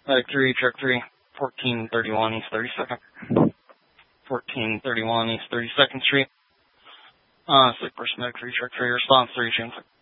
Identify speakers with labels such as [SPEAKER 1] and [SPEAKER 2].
[SPEAKER 1] Medic 3, truck 3, 1431 East 32nd. 1431 East 32nd Street. Sick person, Medic 3, truck 3, response 3, June